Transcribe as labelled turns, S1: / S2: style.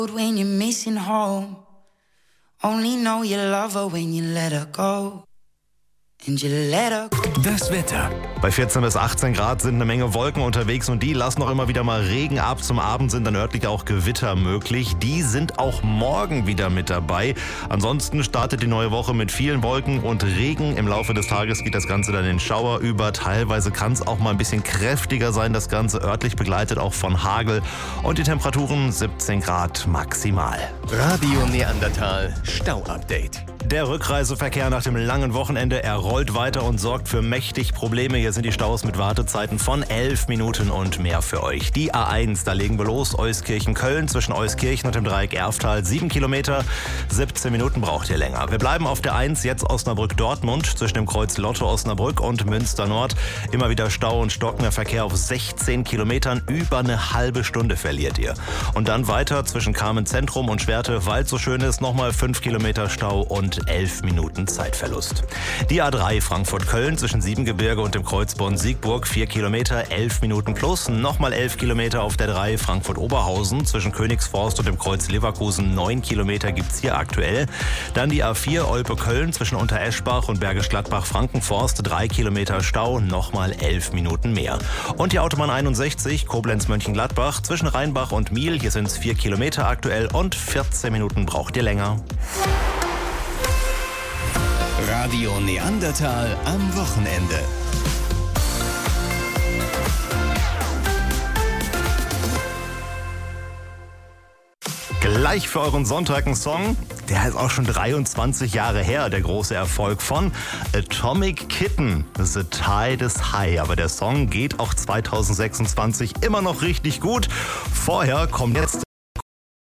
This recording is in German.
S1: When you're missing home, only know you love her when you let her go. And you let her go.
S2: Das Wetter.
S3: Bei 14 bis 18 Grad sind eine Menge Wolken unterwegs und die lassen auch immer wieder mal Regen ab. Zum Abend sind dann örtlich auch Gewitter möglich. Die sind auch morgen wieder mit dabei. Ansonsten startet die neue Woche mit vielen Wolken und Regen. Im Laufe des Tages geht das Ganze dann in Schauer über. Teilweise kann es auch mal ein bisschen kräftiger sein, das Ganze örtlich begleitet auch von Hagel. Und die Temperaturen 17 Grad maximal.
S2: Radio Neandertal Stau-Update.
S3: Der Rückreiseverkehr nach dem langen Wochenende, er rollt weiter und sorgt für mächtig Probleme. Hier sind die Staus mit Wartezeiten von 11 Minuten und mehr für euch. Die A1, da legen wir los, Euskirchen-Köln, zwischen Euskirchen und dem Dreieck Erftal, 7 Kilometer, 17 Minuten braucht ihr länger. Wir bleiben auf der 1, jetzt Osnabrück-Dortmund, zwischen dem Kreuz Lotto-Osnabrück und Münster-Nord. Immer wieder Stau und stockender Verkehr auf 16 Kilometern, über eine halbe Stunde verliert ihr. Und dann weiter zwischen Carmen-Zentrum und Schwerte, weil es so schön ist, nochmal 5 Kilometer Stau und 11 Minuten Zeitverlust. Die A3 Frankfurt-Köln zwischen Siebengebirge und dem Kreuz Bonn-Siegburg, 4 Kilometer, 11 Minuten plus. Nochmal 11 Kilometer auf der 3 Frankfurt-Oberhausen zwischen Königsforst und dem Kreuz Leverkusen, 9 Kilometer gibt's hier aktuell. Dann die A4 Olpe-Köln zwischen Untereschbach und Bergisch Gladbach-Frankenforst, 3 Kilometer Stau, nochmal 11 Minuten mehr. Und die Autobahn 61 Koblenz-Mönchengladbach zwischen Rheinbach und Miel, hier sind's 4 Kilometer aktuell und 14 Minuten braucht ihr länger.
S2: Radio Neandertal am Wochenende.
S3: Gleich für euren Sonntag ein Song, der ist auch schon 23 Jahre her, der große Erfolg von Atomic Kitten, The Tide is High. Aber der Song geht auch 2026 immer noch richtig gut. Vorher kommt jetzt